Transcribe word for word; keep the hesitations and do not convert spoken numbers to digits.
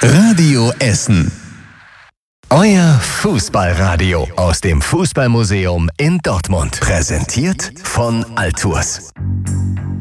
Radio Essen. Euer Fußballradio aus dem Fußballmuseum in Dortmund. Präsentiert von Altours.